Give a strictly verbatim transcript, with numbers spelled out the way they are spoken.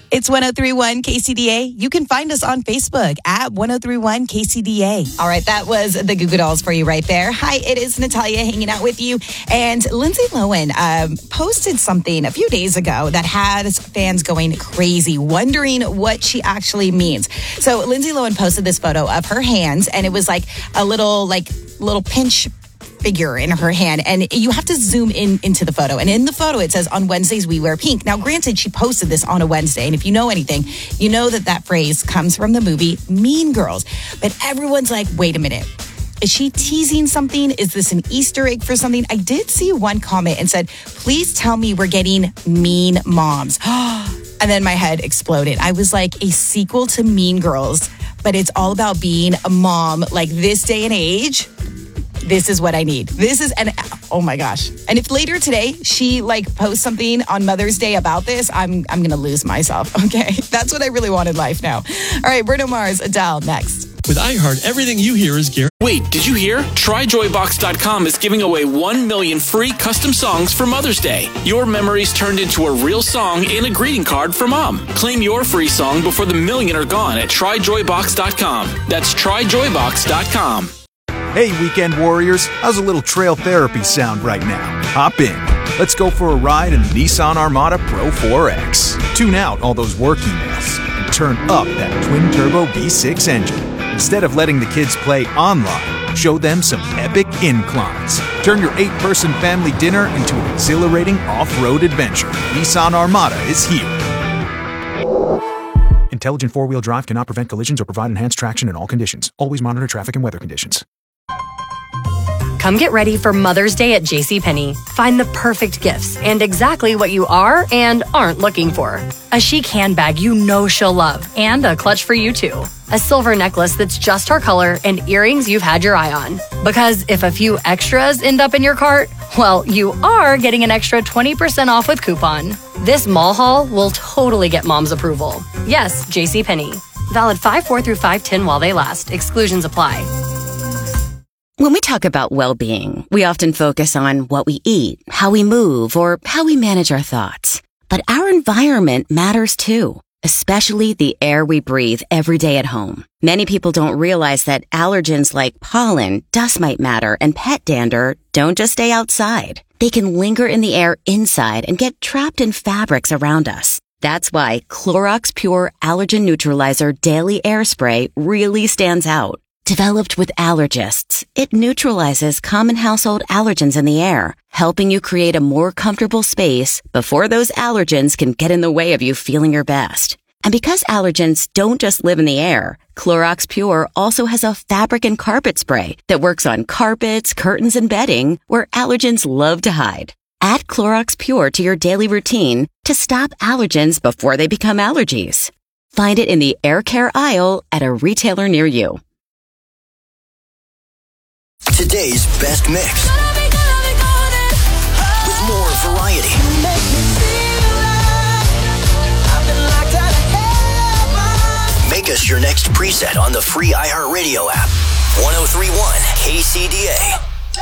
It's one oh three point one K C D A. You can find us on Facebook at one oh three point one K C D A. All right, that was the Goo Goo Dolls for you right there. Hi, it is Natalia hanging out with you. And Lindsay Lohan um, posted something a few days ago that had fans going crazy, wondering what she actually means. So Lindsay Lohan posted this photo of her hands, and it was like a little, like, little pinch figure in her hand, and you have to zoom in into the photo, and in the photo it says, on Wednesdays we wear pink. Now granted, she posted this on a Wednesday, and if you know anything, you know that that phrase comes from the movie Mean Girls. But everyone's like, wait a minute, is she teasing something? Is this an Easter egg for something? I did see one comment and said, please tell me we're getting Mean Moms. And then my head exploded. I was like, a sequel to Mean Girls, but it's all about being a mom. Like, this day and age, this is what I need. This is, and oh my gosh. And if later today she like posts something on Mother's Day about this, I'm I'm going to lose myself. Okay. That's what I really want in life now. All right. Bruno Mars, Adele, next. With iHeart, everything you hear is guaranteed. Wait, did you hear? Try Joy Box dot com is giving away one million free custom songs for Mother's Day. Your memories turned into a real song and a greeting card for Mom. Claim your free song before the million are gone at Try Joy Box dot com. That's Try Joy Box dot com. Hey, weekend warriors, how's a little trail therapy sound right now? Hop in. Let's go for a ride in the Nissan Armada Pro four X. Tune out all those work emails and turn up that twin-turbo V six engine. Instead of letting the kids play online, show them some epic inclines. Turn your eight-person family dinner into an exhilarating off-road adventure. Nissan Armada is here. Intelligent four-wheel drive cannot prevent collisions or provide enhanced traction in all conditions. Always monitor traffic and weather conditions. Come get ready for Mother's Day at JCPenney. Find the perfect gifts and exactly what you are and aren't looking for. A chic handbag you know she'll love, and a clutch for you too. A silver necklace that's just her color, and earrings you've had your eye on. Because if a few extras end up in your cart, well, you are getting an extra twenty percent off with coupon. This mall haul will totally get Mom's approval. Yes, JCPenney. Valid five four through five ten while they last. Exclusions apply. When we talk about well-being, we often focus on what we eat, how we move, or how we manage our thoughts. But our environment matters too, especially the air we breathe every day at home. Many people don't realize that allergens like pollen, dust mite matter, and pet dander don't just stay outside. They can linger in the air inside and get trapped in fabrics around us. That's why Clorox Pure Allergen Neutralizer Daily Air Spray really stands out. Developed with allergists, it neutralizes common household allergens in the air, helping you create a more comfortable space before those allergens can get in the way of you feeling your best. And because allergens don't just live in the air, Clorox Pure also has a fabric and carpet spray that works on carpets, curtains, and bedding where allergens love to hide. Add Clorox Pure to your daily routine to stop allergens before they become allergies. Find it in the air care aisle at a retailer near you. Today's best mix with more variety. Make us your next preset on the free iHeartRadio app. one oh three point one K C D A.